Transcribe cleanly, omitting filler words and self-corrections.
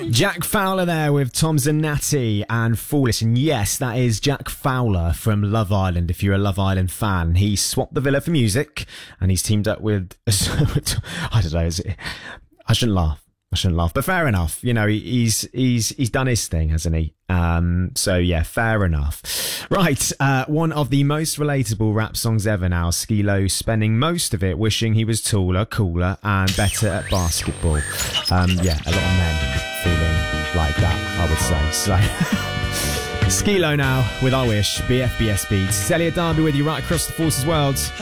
Jack Fowler there with Tom Zanatti and Foolish. And yes, that is Jack Fowler from Love Island. If you're a Love Island fan, he swapped the villa for music and he's teamed up with, I don't know, I shouldn't laugh, but fair enough. You know, he's done his thing, hasn't he? So yeah, fair enough. Right, one of the most relatable rap songs ever now. Skee-Lo spending most of it wishing he was taller, cooler, and better at basketball. Yeah, a lot of men feeling like that, I would say. So, Skee-Lo now with I Wish, BFBS Beats. Elliot Darby with you right across the Forces world.